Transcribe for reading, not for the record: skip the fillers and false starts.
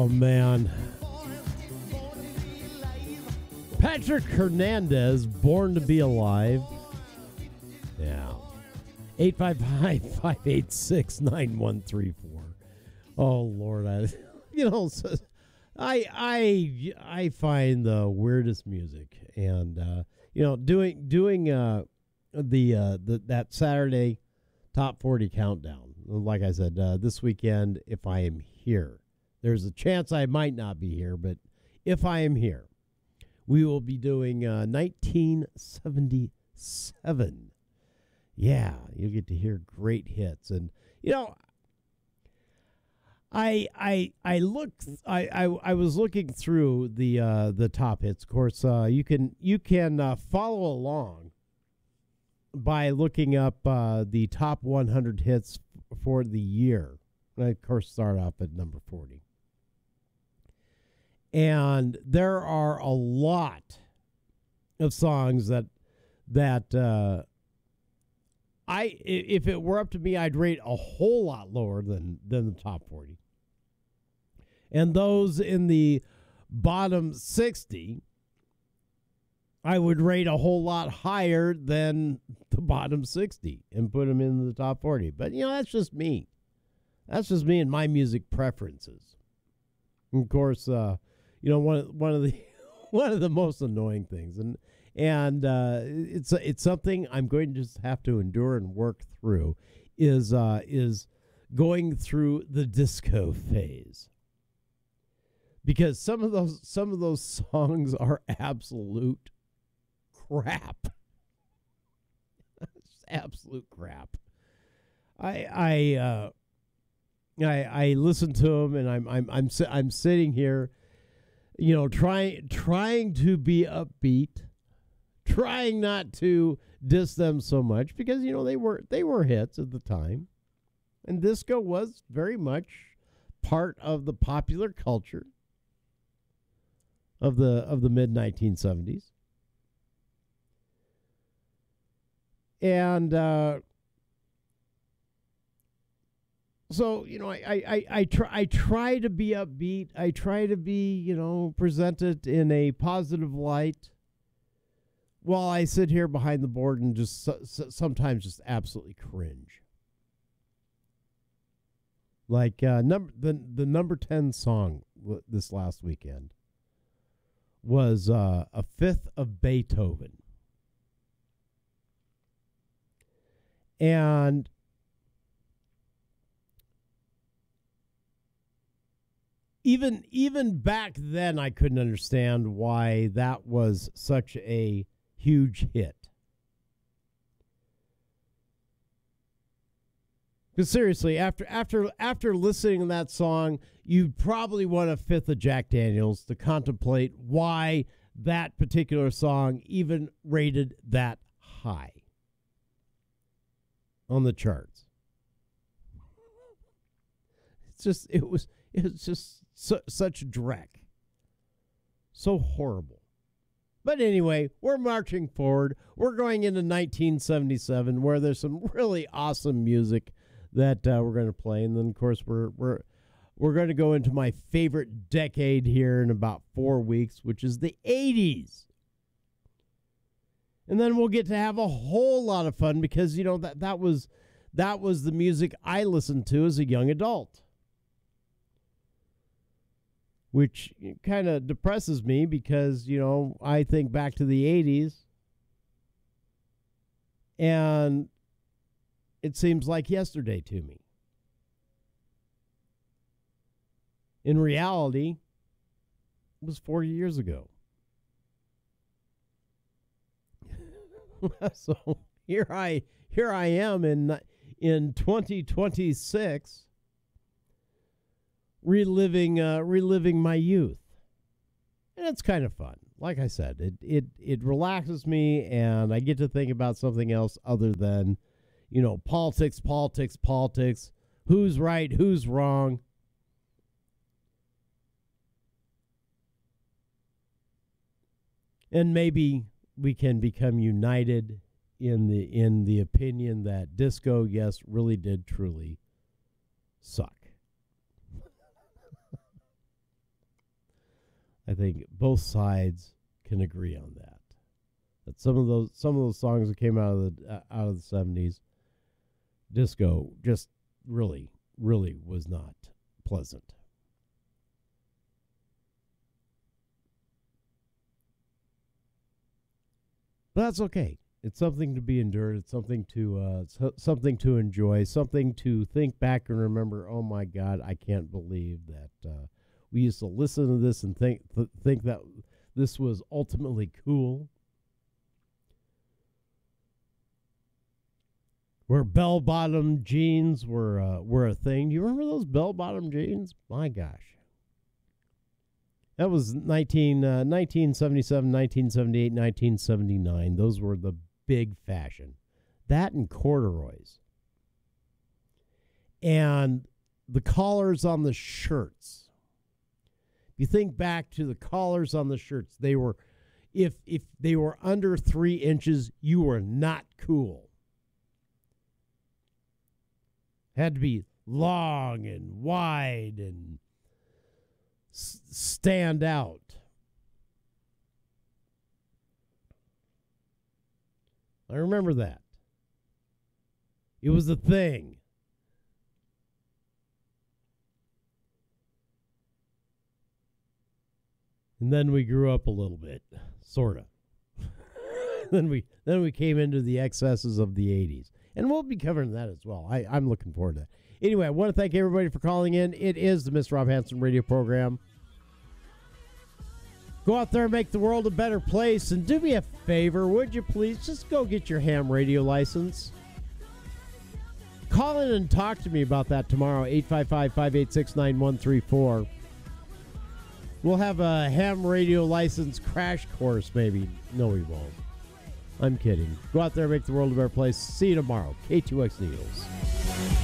Oh, man. Patrick Hernandez, Born to Be Alive. Yeah. 855-586-9134. Oh, Lord. I find the weirdest music. And, doing that Saturday Top 40 countdown. Like I said, this weekend, if I am here, there's a chance I might not be here, but if I am here, we will be doing 1977. Yeah, you'll get to hear great hits. And, I was looking through the top hits. Of course, you can follow along by looking up the top 100 hits for the year. And I, of course, start off at number 40. And there are a lot of songs that if it were up to me, I'd rate a whole lot lower than the top 40. And those in the bottom 60, I would rate a whole lot higher than the bottom 60 and put them in the top 40. But, that's just me. That's just me and my music preferences. And of course, one of the most annoying things, and it's something I'm going to just have to endure and work through, is going through the disco phase. Because some of those songs are absolute crap. It's absolute crap. I listen to them, and I'm sitting here, trying to be upbeat, trying not to diss them so much, because they were hits at the time, and disco was very much part of the popular culture of the mid 1970s. And so, I try to be upbeat. I try to be, present it in a positive light, while I sit here behind the board and just sometimes just absolutely cringe. Like the number 10 song this last weekend was A Fifth of Beethoven. And even back then, I couldn't understand why that was such a huge hit. Because seriously, after listening to that song, you'd probably want a fifth of Jack Daniels to contemplate why that particular song even rated that high on the charts. It was just such dreck. So horrible. But anyway, we're marching forward. We're going into 1977, where there's some really awesome music that we're going to play. And then, of course, we're going to go into my favorite decade here in about 4 weeks, which is the 80s. And then we'll get to have a whole lot of fun, because, that was the music I listened to as a young adult, which kind of depresses me, because, I think back to the 80s, and it seems like yesterday to me. In reality, it was 4 years ago. So here I am in 2026, reliving my youth, and it's kind of fun. Like I said, it relaxes me, and I get to think about something else other than, politics. Who's right? Who's wrong? And maybe we can become united in the opinion that disco, yes, really did truly suck. I think both sides can agree on that. That some of those songs that came out of the 70s, disco just really was not pleasant. But that's okay. It's something to be endured. It's something to enjoy. Something to think back and remember. Oh my God, I can't believe that we used to listen to this and think that this was ultimately cool. Where bell-bottom jeans were a thing. Do you remember those bell-bottom jeans? My gosh. That was 1977, 1978, 1979. Those were the big fashion. That and corduroys. And the collars on the shirts. If you think back to the collars on the shirts, they were, if they were under 3 inches, you were not cool. Had to be long and wide and stand out. I remember that. It was a thing. And then we grew up a little bit, sort of. then we came into the excesses of the 80s. And we'll be covering that as well. I'm looking forward to that. Anyway, I want to thank everybody for calling in. It is the Mr. Rob Hanson radio program. Go out there and make the world a better place. And do me a favor, would you please? Just go get your ham radio license. Call in and talk to me about that tomorrow, 855-586-9134. We'll have a ham radio license crash course, maybe. No, we won't. I'm kidding. Go out there and make the world a better place. See you tomorrow. K2X Needles.